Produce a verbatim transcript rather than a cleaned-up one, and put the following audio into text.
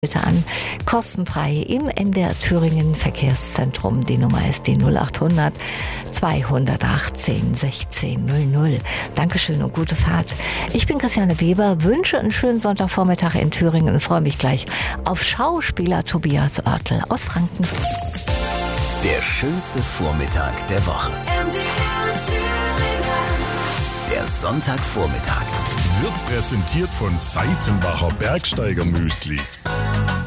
Bitte an, kostenfrei im M D R Thüringen Verkehrszentrum. Die Nummer ist die null achthundert zweihundertachtzehn sechzehn null null. Dankeschön und gute Fahrt. Ich bin Christiane Weber, wünsche einen schönen Sonntagvormittag in Thüringen und freue mich gleich auf Schauspieler Tobias Oertel aus Franken. Der schönste Vormittag der Woche. M D R Thüringen. Der Sonntagvormittag wird präsentiert von Seitenbacher Bergsteiger Müsli.